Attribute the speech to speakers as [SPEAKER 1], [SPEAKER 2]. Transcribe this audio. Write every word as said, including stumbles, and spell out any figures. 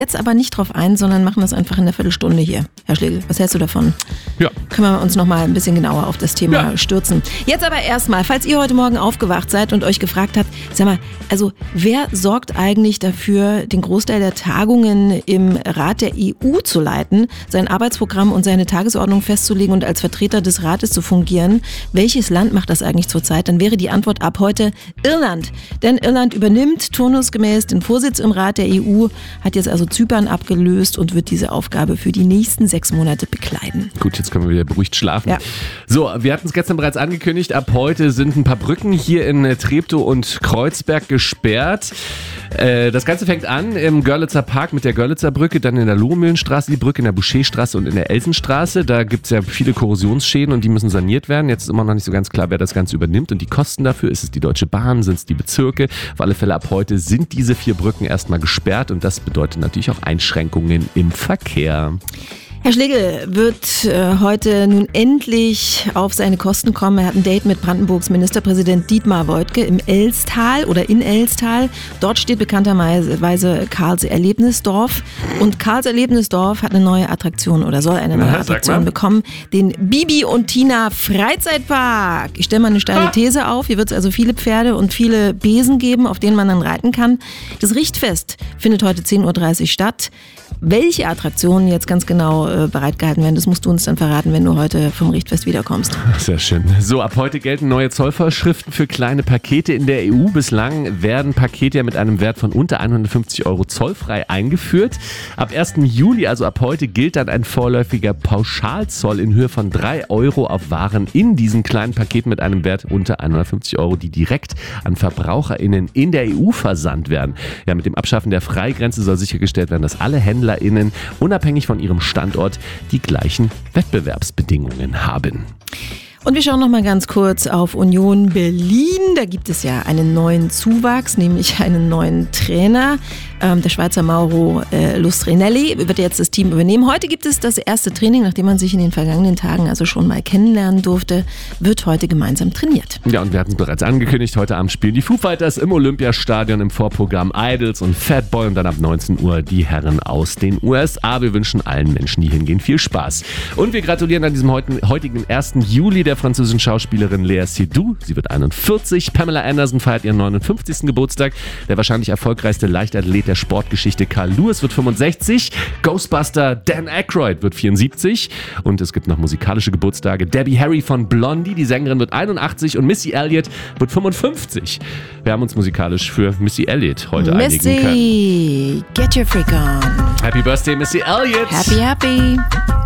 [SPEAKER 1] Jetzt aber nicht drauf ein, sondern machen das einfach in der Viertelstunde hier. Herr Schlegel, was hältst du davon?
[SPEAKER 2] Ja.
[SPEAKER 1] Können wir uns noch mal ein bisschen genauer auf das Thema
[SPEAKER 2] ja.
[SPEAKER 1] stürzen. Jetzt aber erstmal, falls ihr heute Morgen aufgewacht seid und euch gefragt habt, sag mal, also wer sorgt eigentlich dafür, den Großteil der Tagungen im Rat der E U zu leiten, sein Arbeitsprogramm und seine Tagesordnung festzulegen und als Vertreter des Rates zu fungieren? Welches Land macht das eigentlich zurzeit? Dann wäre die Antwort ab heute Irland. Denn Irland übernimmt turnusgemäß den Vorsitz im Rat der E U, hat jetzt also Zypern abgelöst und wird diese Aufgabe für die nächsten sechs Monate bekleiden.
[SPEAKER 2] Gut, jetzt können wir wieder beruhigt schlafen.
[SPEAKER 1] Ja.
[SPEAKER 2] So, wir hatten es gestern bereits angekündigt, ab heute sind ein paar Brücken hier in Treptow und Kreuzberg gesperrt. Äh, das Ganze fängt an im Görlitzer Park mit der Görlitzer Brücke, dann in der Lohmühlenstraße die Brücke, in der Boucherstraße und in der Elsenstraße. Da gibt es ja viele Korrosionsschäden und die müssen saniert werden. Jetzt ist immer noch nicht so ganz klar, wer das Ganze übernimmt und die Kosten dafür. Ist es die Deutsche Bahn, sind es die Bezirke? Auf alle Fälle ab heute sind diese vier Brücken erstmal gesperrt und das bedeutet natürlich auch Einschränkungen im Verkehr.
[SPEAKER 1] Herr Schlegel wird äh, heute nun endlich auf seine Kosten kommen. Er hat ein Date mit Brandenburgs Ministerpräsident Dietmar Woidke im Elstal oder in Elstal. Dort steht bekannterweise Karls Erlebnisdorf. Und Karls Erlebnisdorf hat eine neue Attraktion oder soll eine neue
[SPEAKER 2] Na,
[SPEAKER 1] Attraktion bekommen. Den Bibi und Tina Freizeitpark. Ich stelle mal eine steile These auf. Hier wird es also viele Pferde und viele Besen geben, auf denen man dann reiten kann. Das Richtfest findet heute zehn Uhr dreißig statt. Welche Attraktionen jetzt ganz genau äh, bereitgehalten werden, das musst du uns dann verraten, wenn du heute vom Richtfest wiederkommst.
[SPEAKER 2] Sehr schön. So, ab heute gelten neue Zollvorschriften für kleine Pakete in der E U. Bislang werden Pakete ja mit einem Wert von unter hundertfünfzig Euro zollfrei eingeführt. Ab ersten Juli, also ab heute, gilt dann ein vorläufiger Pauschalzoll in Höhe von drei Euro auf Waren in diesen kleinen Paketen mit einem Wert unter hundertfünfzig Euro, die direkt an VerbraucherInnen in der E U versandt werden. Ja, mit dem Abschaffen der Freigrenze soll sichergestellt werden, dass alle HändlerInnen unabhängig von ihrem Standort die gleichen Wettbewerbsbedingungen haben.
[SPEAKER 1] Und wir schauen noch mal ganz kurz auf Union Berlin. Da gibt es ja einen neuen Zuwachs, nämlich einen neuen Trainer. Ähm, der Schweizer Mauro äh, Lustrinelli wird jetzt das Team übernehmen. Heute gibt es das erste Training, nachdem man sich in den vergangenen Tagen also schon mal kennenlernen durfte, wird heute gemeinsam trainiert.
[SPEAKER 2] Ja, und wir hatten es bereits angekündigt, heute Abend spielen die Foo Fighters im Olympiastadion, im Vorprogramm Idols und Fatboy und dann ab neunzehn Uhr die Herren aus den U S A. Wir wünschen allen Menschen, die hingehen, viel Spaß. Und wir gratulieren an diesem heutigen ersten Juli der französischen Schauspielerin Léa Seydoux. Sie wird einundvierzig. Pamela Anderson feiert ihren neunundfünfzigsten Geburtstag. Der wahrscheinlich erfolgreichste Leichtathlet der Sportgeschichte Carl Lewis wird fünfundsechzig. Ghostbuster Dan Aykroyd wird vierundsiebzig. Und es gibt noch musikalische Geburtstage. Debbie Harry von Blondie, die Sängerin, wird einundachtzig und Missy Elliott wird fünfundfünfzig. Wir haben uns musikalisch für Missy Elliott heute
[SPEAKER 1] Missy,
[SPEAKER 2] einigen können.
[SPEAKER 1] get your freak on.
[SPEAKER 2] Happy Birthday, Missy Elliott.
[SPEAKER 1] Happy, happy.